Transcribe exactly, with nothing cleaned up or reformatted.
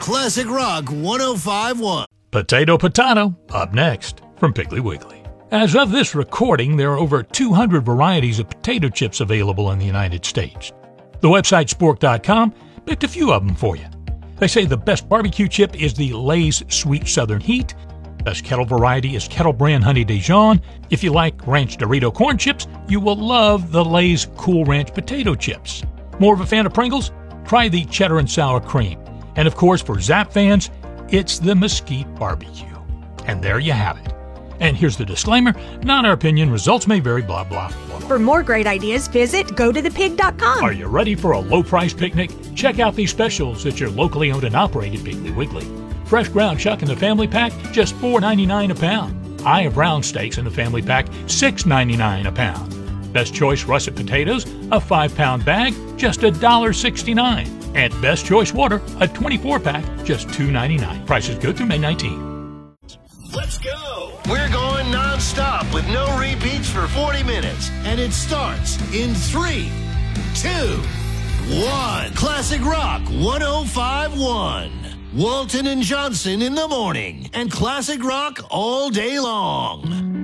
Classic Rock one oh five point one. Potato Potato, up next from Piggly Wiggly. As of this recording, there are over two hundred varieties of potato chips available in the United States. The website spork dot com picked a few of them for you. They say the best barbecue chip is the Lay's Sweet Southern Heat. Best kettle variety is Kettle Brand Honey Dijon. If you like Ranch Dorito corn chips, you will love the Lay's Cool Ranch potato chips. More of a fan of Pringles? Try the Cheddar and Sour Cream. And of course, for Zapp fans, it's the Mesquite Barbecue. And there you have it. And here's the disclaimer, not our opinion, results may vary, blah, blah, blah. For more great ideas, visit go to the pig dot com. Are you ready for a low-price picnic? Check out these specials at your locally owned and operated Piggly Wiggly. Fresh ground chuck in the family pack, just four ninety-nine a pound. Eye of brown steaks in the family pack, six ninety-nine a pound. Best Choice russet potatoes, a five-pound bag, just one sixty-nine. And Best Choice water, a twenty-four pack, just two ninety-nine. Prices go through May nineteenth. Let's go! We're going non-stop with no repeats for forty minutes. And it starts in three, two, one. Classic Rock one oh five point one. Walton and Johnson in the morning. And Classic Rock all day long.